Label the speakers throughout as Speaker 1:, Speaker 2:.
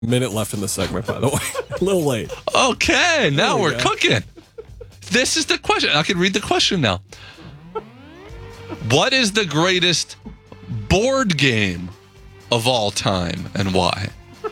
Speaker 1: Minute left in the segment, by the way. A little late.
Speaker 2: Okay, now we're
Speaker 1: go.
Speaker 2: cooking. This is the question. I can read the question now. What is the greatest board game of all time and why?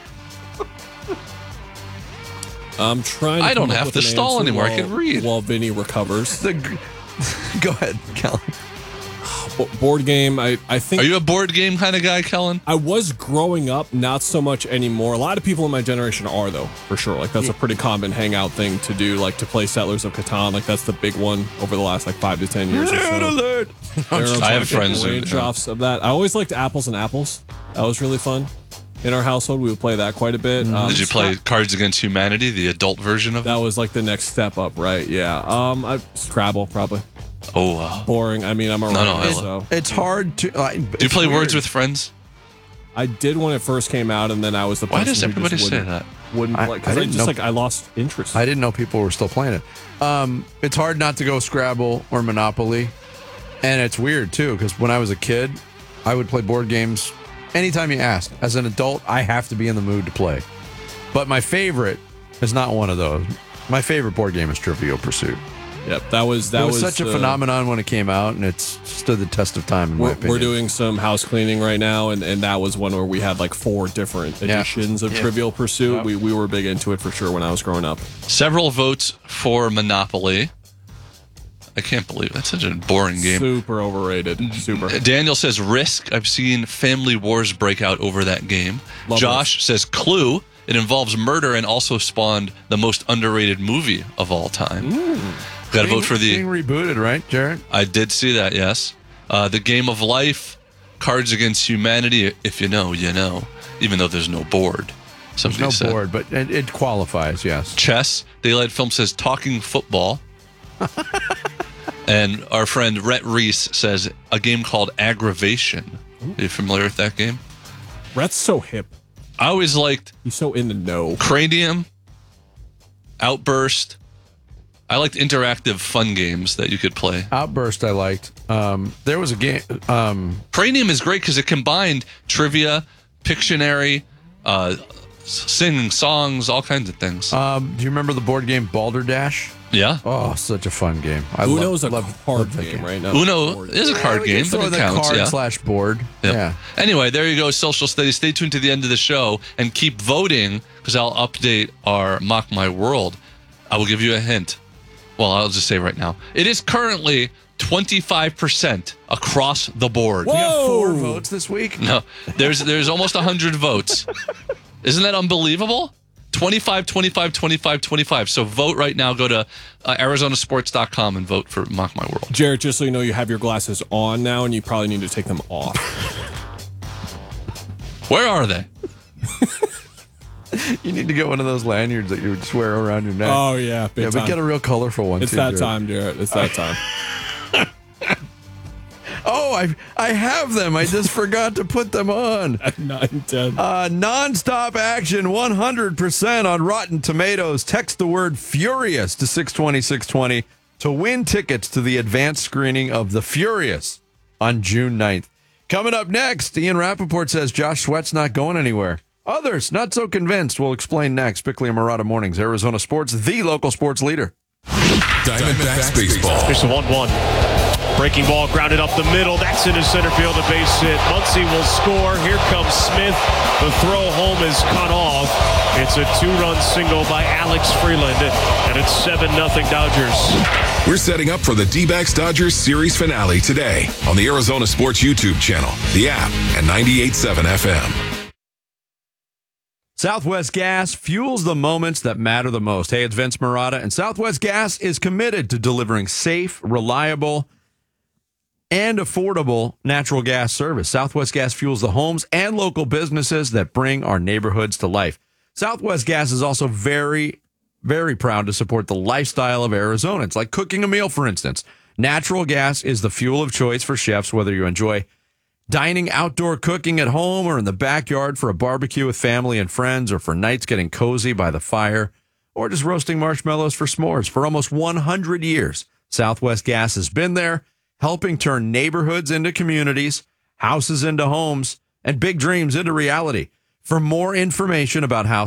Speaker 1: I'm trying.
Speaker 2: I don't
Speaker 1: come up
Speaker 2: have
Speaker 1: with
Speaker 2: to
Speaker 1: an
Speaker 2: stall
Speaker 1: answer
Speaker 2: anymore. I can read.
Speaker 1: while Vinny recovers.
Speaker 3: Go ahead, Kellen.
Speaker 1: Board game. I think.
Speaker 2: Are you a board game kind of guy, Kellen?
Speaker 1: I was growing up, not so much anymore. A lot of people in my generation are, though, for sure. Like, that's a pretty common hangout thing to do, like to play Settlers of Catan. Like, that's the big one over the last, 5 to 10 years or so.
Speaker 3: Alert!
Speaker 2: I have friends who-
Speaker 1: range-offs of that. I always liked Apples and Apples. That was really fun. In our household, we would play that quite a bit.
Speaker 2: Did you play Cards Against Humanity, the adult version of it?
Speaker 1: That was like the next step up, right? Yeah. Scrabble, probably.
Speaker 2: Oh, wow.
Speaker 1: Boring. I mean, I'm a
Speaker 2: No,
Speaker 1: writer,
Speaker 2: I
Speaker 1: so.
Speaker 3: It's hard to.
Speaker 2: Do you play Words with Friends?
Speaker 1: I did when it first came out, and then I was the person
Speaker 2: Why does
Speaker 1: who
Speaker 2: everybody
Speaker 1: just
Speaker 2: say that?
Speaker 1: wouldn't
Speaker 3: I-
Speaker 1: play.
Speaker 3: I
Speaker 1: Because I
Speaker 3: didn't
Speaker 1: just,
Speaker 3: know-
Speaker 1: I lost interest.
Speaker 3: I didn't know people were still playing it. It's hard not to go Scrabble or Monopoly, and it's weird too because when I was a kid, I would play board games anytime you asked. As an adult, I have to be in the mood to play. But my favorite is not one of those. My favorite board game is Trivial Pursuit.
Speaker 1: Yep, that was
Speaker 3: Such a phenomenon when it came out, and it's stood the test of time in my opinion.
Speaker 1: We're doing some house cleaning right now, and that was one where we had 4 different editions of Trivial Pursuit.
Speaker 3: Yep.
Speaker 1: We were big into it for sure when I was growing up.
Speaker 2: Several votes for Monopoly. I can't believe that's such a boring game.
Speaker 1: Super overrated. Super.
Speaker 2: Daniel says Risk. I've seen family wars break out over that game.
Speaker 1: Love
Speaker 2: Josh says Clue. It involves murder and also spawned the most underrated movie of all time. Got to vote for
Speaker 3: being rebooted, right, Jared?
Speaker 2: I did see that, yes. The Game of Life, Cards Against Humanity. If you know, you know. Even though there's no board. Somebody
Speaker 3: There's no
Speaker 2: said.
Speaker 3: board, but it qualifies, yes.
Speaker 2: Chess. Daylight Film says Talking Football. And our friend Rhett Reese says a game called Aggravation. Are you familiar with that game?
Speaker 1: Rhett's so hip.
Speaker 2: I always liked
Speaker 1: He's so in the know.
Speaker 2: Cranium, Outburst. I liked interactive fun games that you could play.
Speaker 3: Outburst I liked. There was a game.
Speaker 2: Cranium is great because it combined trivia, Pictionary, singing songs, all kinds of things.
Speaker 3: Do you remember the board game Balderdash?
Speaker 2: Yeah.
Speaker 3: Oh, such a fun game.
Speaker 1: Uno's a
Speaker 3: love
Speaker 1: card
Speaker 3: that
Speaker 1: game, right? Not
Speaker 2: Uno
Speaker 1: board.
Speaker 2: is a card game,
Speaker 3: Throw
Speaker 2: but it
Speaker 3: the
Speaker 2: counts.
Speaker 3: card
Speaker 2: Yeah.
Speaker 3: slash board.
Speaker 2: Yep.
Speaker 3: Yeah.
Speaker 2: Anyway, there you go, Social Studies. Stay tuned to the end of the show and keep voting because I'll update our Mock My World. I will give you a hint. Well, I'll just say right now. It is currently 25% across the board.
Speaker 3: We got 4
Speaker 1: Whoa.
Speaker 3: votes this week.
Speaker 2: No, there's almost 100 votes. Isn't that unbelievable? 25, 25, 25, 25. So vote right now. Go to arizonasports.com and vote for Mock My World.
Speaker 1: Jared, just so you know, you have your glasses on now, and you probably need to take them off.
Speaker 2: Where are they?
Speaker 3: You need to get one of those lanyards that you would just wear around your neck.
Speaker 1: Oh, yeah. Big
Speaker 3: yeah,
Speaker 1: time.
Speaker 3: but get a real colorful one
Speaker 1: It's
Speaker 3: too.
Speaker 1: that
Speaker 3: Jared.
Speaker 1: time, Jared. It's that time.
Speaker 3: Oh, I have them. I just forgot to put them on.
Speaker 1: 9-10.
Speaker 3: Non-stop action, 100% on Rotten Tomatoes. Text the word Furious to 620-620 to win tickets to the advanced screening of The Furious on June 9th. Coming up next, Ian Rappaport says Josh Sweat's not going anywhere. Others not so convinced. We'll explain next. Bickley and Murata Mornings, Arizona Sports, the local sports leader.
Speaker 4: Diamondbacks baseball.
Speaker 5: Here's the 1-1. Breaking ball grounded up the middle. That's into center field, a base hit. Muncy will score. Here comes Smith. The throw home is cut off. It's a 2-run single by Alex Freeland, and it's 7-0 Dodgers.
Speaker 4: We're setting up for the D-backs Dodgers series finale today on the Arizona Sports YouTube channel, the app, and 98.7 FM.
Speaker 3: Southwest Gas fuels the moments that matter the most. Hey, it's Vince Murata, and Southwest Gas is committed to delivering safe, reliable, and affordable natural gas service. Southwest Gas fuels the homes and local businesses that bring our neighborhoods to life. Southwest Gas is also very, very proud to support the lifestyle of Arizona. It's like cooking a meal, for instance. Natural gas is the fuel of choice for chefs, whether you enjoy dining outdoor cooking at home or in the backyard for a barbecue with family and friends, or for nights getting cozy by the fire, or just roasting marshmallows for s'mores. For almost 100 years, Southwest Gas has been there, helping turn neighborhoods into communities, houses into homes, and big dreams into reality. For more information about how